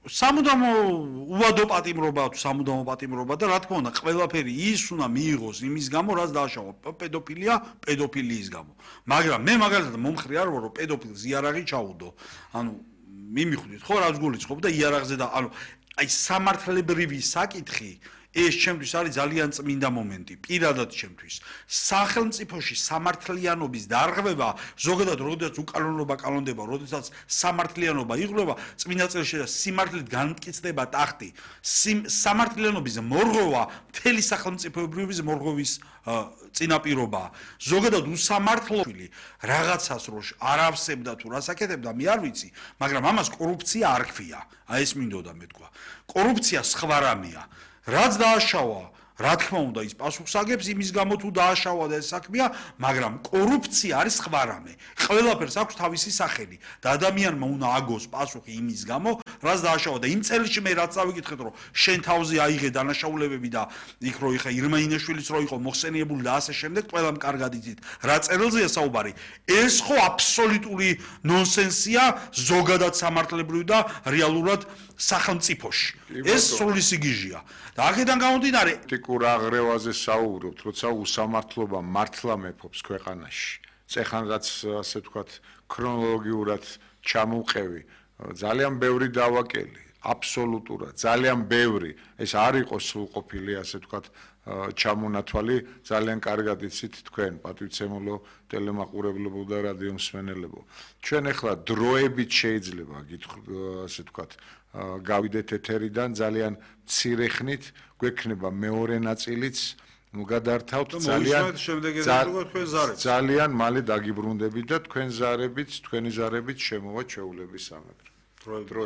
სამუდამო უვადო პატიმრობა თუ სამუდამო პატიმრობა და რა თქმა უნდა ყველაფერი ის უნდა მიიღოს იმის გამო რაც დააშავა პედოფილია პედოფილიის გამო მაგრამ მე მაგალითად მომხრე არ ვარ რომ პედოფილს იარაღი ჩაუდო ანუ მიმიხვდით ხო რაც გულისხმობ და იარაღზე და ანუ აი სამართლებრივი საკითხი ეს ჩემთვის არის ძალიან წმინდა მომენტი პირადად ჩემთვის სახელმწიფოში სამართლიანობის დარღვევა ზოგადად როდესაც უკანონობა კანონდება როდესაც სამართლიანობა იღრმება წმინდა წერილში და სიმართლით განმტკიცდება ტახტი სამართლიანობის მორღვევა მთელი სახელმწიფოებრიობის მორღვევის წინაპირობაა ზოგადად უსამართლოშილი რაღაცას რო არავსებდა თუ რას აკეთებდა მე არ ვიცი მაგრამ ამას კორუფცია არ ქვია აი ეს მინდოდა მე თქვა კორუფცია სხვა რამეა რაც დააშავა რა თქმა უნდა ის პასუხს აგებს იმის გამო თუ დააშავა და ეს საქმეა მაგრამ კორუფცია არის სხვა რამე ყველაფერს აქვს თავისი სახელი და ადამიანმა უნდა აგოს პასუხი იმის გამო რაც დააშავა და იმ წელში მე რაც წავიკითხეთ რომ შენ თავზე აიღე დანაშაულებები და იქ რო იხა ირმა ინაშვილიც რო იყო მოხსენიებული და ასე შემდეგ ყველამ კარგად იცით რა წერილზეა საუბარი ეს ხო აბსოლუტური ნონსენსია ზოგადად სამართლებრივი და რეალურად სახელმწიფოში ეს სრული სიგიჟეა და აქედან გამომდინარე პოლიტიკურ აღრევაზე საუბრობთ როცა უსამართლობა მართლა მეფობს ქვეყანაში წეხან რაც ასე ვთქვათ ქრონოლოგიურად ჩამოვყევი ძალიან ბევრი დავაკელი აბსოლუტურად ძალიან ბევრი ეს არ იყოს სრულყოფილი ასე ვთქვათ ჩამონათვალი ძალიან კარგად იცით თქვენ პატივცემულო ტელემაყურებლებო და რადიო მსმენელებო ჩვენ ახლა დროებით შეიძლება ასე ვთქვათ გავიდეთ ეთერიდან ძალიან მცირე ხნით გვექნება მეორე ნაწილიც გადართავთ ძალიან მალე დაგიბრუნდებით და თქვენი ზარებით შემოვა ჩვეულების სამეფო